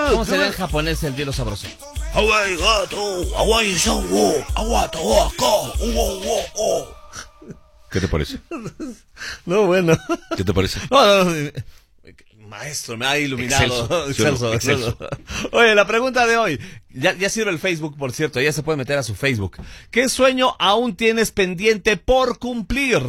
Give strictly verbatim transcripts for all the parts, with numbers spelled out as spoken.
¿Cómo sería en japonés el hielo sabroso? ¿Qué te parece? No, bueno. ¿Qué te parece? No, no, no. Maestro, me ha iluminado. Excelso, Excelso, excelso. Oye, la pregunta de hoy. Ya, ya sirve el Facebook, por cierto. Ya se puede meter a su Facebook. ¿Qué sueño aún tienes pendiente por cumplir?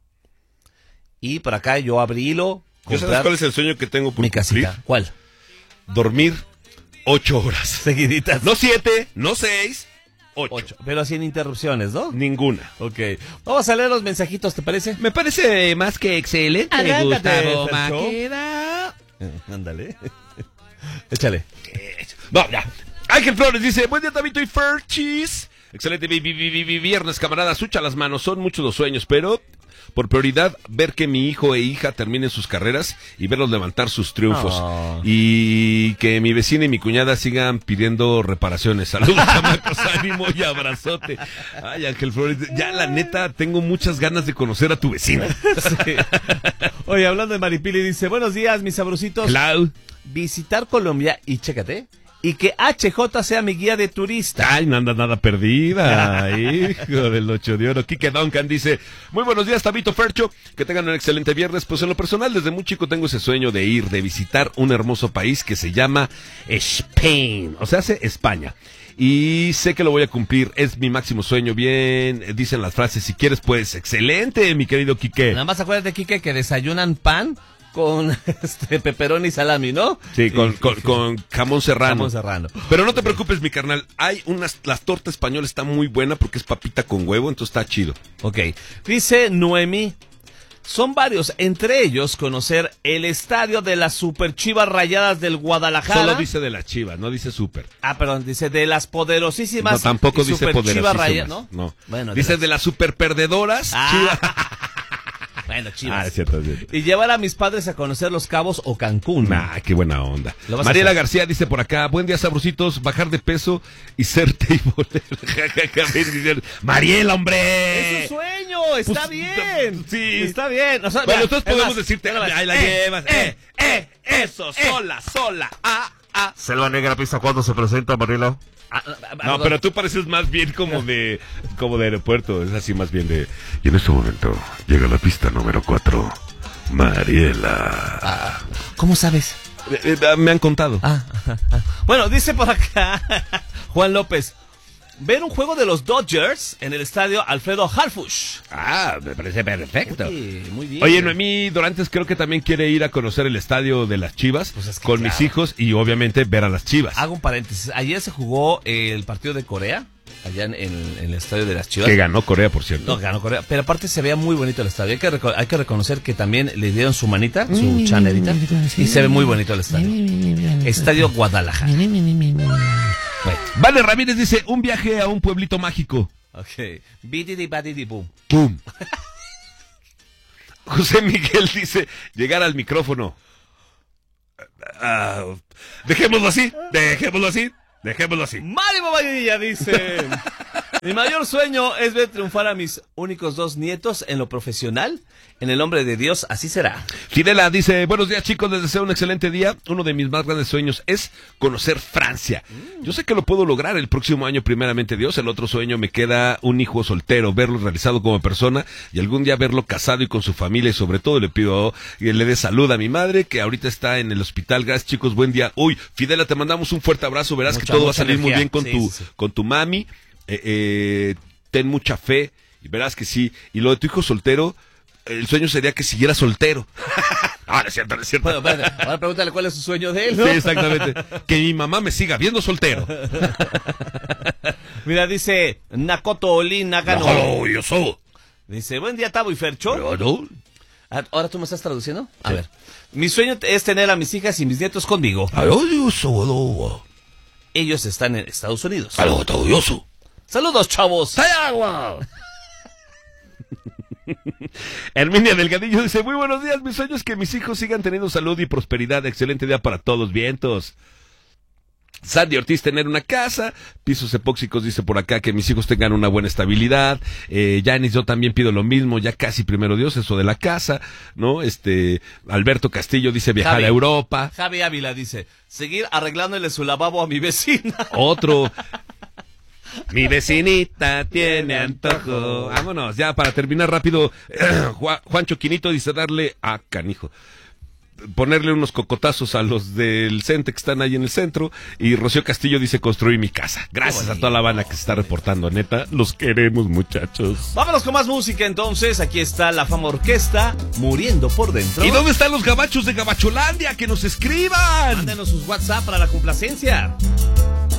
Y por acá yo abrí hilo. ¿Yo sabes cuál es el sueño que tengo por mi cumplir? casita. ¿Cuál? Dormir ocho horas. Seguiditas. No siete, no seis, ocho. Ocho. Pero sin interrupciones, ¿no? Ninguna. Ok. Vamos a leer los mensajitos, ¿te parece? Me parece más que excelente, Arráncate, Gustavo Fercho. Maqueda. Ándale. Échale. No, ya. Ángel Flores dice, buen día, Tabito y Ferchis. Excelente vi, vi, vi, vi, viernes, camaradas. Sucha las manos, son muchos los sueños, pero por prioridad, ver que mi hijo e hija terminen sus carreras y verlos levantar sus triunfos. Oh. Y que mi vecina y mi cuñada sigan pidiendo reparaciones. Saludos, chamacos, ánimo y abrazote. Ay, Ángel Flores, ya la neta, tengo muchas ganas de conocer a tu vecina. Sí. Oye, hablando de Maripili, dice, buenos días, mis sabrositos. Clau. Visitar Colombia y chécate. Y que H J sea mi guía de turista. Ay, no anda nada perdida. Hijo del ocho de oro. Quique Duncan dice, muy buenos días, Tabito Fercho. Que tengan un excelente viernes. Pues en lo personal, desde muy chico tengo ese sueño de ir, de visitar un hermoso país que se llama Spain. O sea, hace España. Y sé que lo voy a cumplir. Es mi máximo sueño. Bien, dicen las frases. Si quieres, pues, excelente, mi querido Quique. Nada más acuérdate, Quique, que desayunan pan con este pepperoni y salami, ¿no? Sí, sí con, con, con jamón serrano. Jamón serrano. Pero no te preocupes, mi carnal. Hay unas, las tortas españolas está muy buena porque es papita con huevo, entonces está chido. Ok. Dice Noemí, son varios, entre ellos conocer el estadio de las Super Chivas Rayadas del Guadalajara. Solo dice de las Chivas, no dice Super. Ah, perdón, dice de las poderosísimas. No, tampoco dice poderosísimas. Rayadas, ¿no? No. Bueno, dice de las, de las super perdedoras. Ah. Chivas. Bueno, Chivas. Ah, es cierto, es cierto. Y llevar a mis padres a conocer Los Cabos o Cancún. Ah, qué buena onda. Mariela García dice por acá, buen día, sabrositos, bajar de peso y ser table. Mariela, hombre. Es un sueño, está pues, bien. Sí. Está bien. O sea, bueno, mira, entonces podemos más, decirte, más, ahí la eh, llevas. Eh, Eh, eh, eso, eh, sola, sola. Ah, ah. Selva Negra Pista, ¿cuándo se presenta, Mariela? Ah, ah, ah, no, pero tú pareces más bien como de como de aeropuerto, es así más bien de... Y en este momento llega la pista número cuatro, Mariela. Ah, ¿cómo sabes? Eh, eh, me han contado. Ah, ah, ah. Bueno, dice por acá Juan López, ver un juego de los Dodgers en el estadio Alfredo Harfuch. Ah, me parece perfecto. Oye, muy bien. Oye, Noemí Dorantes creo que también quiere ir a conocer el estadio de las Chivas pues es que con claro. mis hijos y obviamente ver a las Chivas. Hago un paréntesis. Ayer se jugó el partido de Corea, allá en, en, en el estadio de las Chivas. Que ganó Corea, por cierto. No, ganó Corea. Pero aparte se veía muy bonito el estadio. Hay que, reco- hay que reconocer que también le dieron su manita, su chanerita, y se ve muy bonito el estadio. Estadio Guadalajara. Bueno. Vale Ramírez dice, un viaje a un pueblito mágico. Ok. Bididi badidi boom. ¡Pum! José Miguel dice, llegar al micrófono. Ah, dejémoslo así, dejémoslo así, dejémoslo así. Mario Bobadilla dice, mi mayor sueño es ver triunfar a mis únicos dos nietos en lo profesional. En el nombre de Dios, así será. Fidela dice, buenos días chicos, les deseo un excelente día. Uno de mis más grandes sueños es conocer Francia. Mm. Yo sé que lo puedo lograr el próximo año, primeramente Dios. El otro sueño me queda un hijo soltero, verlo realizado como persona y algún día verlo casado y con su familia. Y sobre todo le pido que le dé salud a mi madre, que ahorita está en el hospital. Gracias chicos, buen día. Uy, Fidela, te mandamos un fuerte abrazo. Verás mucha, que todo va a salir energía. Muy bien con, sí, tu, sí. con tu mami. Eh, eh, ten mucha fe y verás que sí. Y lo de tu hijo soltero... El sueño sería que siguiera soltero. Ah, no es cierto, no es cierto. Bueno, bueno, ahora pregúntale cuál es su sueño de él, ¿no? Sí, exactamente. Que mi mamá me siga viendo soltero. Mira, dice Nakoto Oli Nagano. No, yo soy. Dice, buen día, Tabo y Fercho. No, no. Ahora tú me estás traduciendo. A sí. ver. Mi sueño es tener a mis hijas y mis nietos conmigo. Ellos están en Estados Unidos. Saludos, chavos. Herminia Delgadillo dice, muy buenos días, mis sueños es que mis hijos sigan teniendo salud y prosperidad, excelente día para todos, vientos. Sandy Ortiz, tener una casa. Pisos epóxicos dice por acá que mis hijos tengan una buena estabilidad. Eh, Yanis, yo también pido lo mismo, ya casi primero Dios, eso de la casa, ¿no? Este, Alberto Castillo dice viajar Javi. a Europa. Javi Ávila dice, seguir arreglándole su lavabo a mi vecina. Otro. Mi vecinita tiene antojo. Vámonos, ya para terminar rápido. Juan- Juancho Quinito dice darle a ah, canijo. Ponerle unos cocotazos a los del CENTE que están ahí en el centro. Y Rocío Castillo dice construir mi casa. Gracias a toda la banda que se está reportando, neta. Los queremos, muchachos. Vámonos con más música entonces. Aquí está la Fama Orquesta, Muriendo por Dentro. ¿Y dónde están los gabachos de Gabacholandia? ¡Que nos escriban! Mándenos sus WhatsApp para la complacencia.